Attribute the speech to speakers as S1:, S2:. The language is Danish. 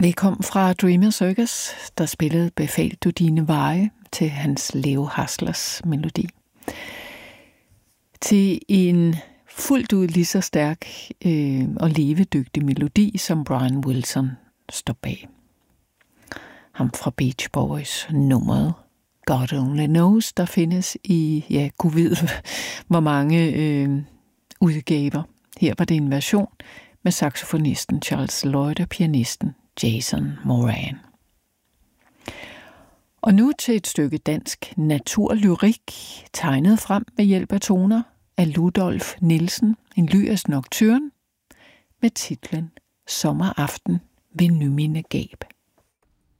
S1: Vi kom fra Dreamer Circus, der spillede Befal du dine veje til hans Leo Haslers melodi. Til en fuldt ud lige så stærk og levedygtig melodi, som Brian Wilson står bag. Ham fra Beach Boys, nummeret God Only Knows, der findes i, ja, Gud ved, hvor mange udgaver. Her var det en version med saxofonisten Charles Lloyd og pianisten Jason Moran. Og nu til et stykke dansk naturlyrik, tegnet frem ved hjælp af toner af Ludolf Nielsen, en lyrisk nocturne, med titlen Sommeraften ved Nymindegab.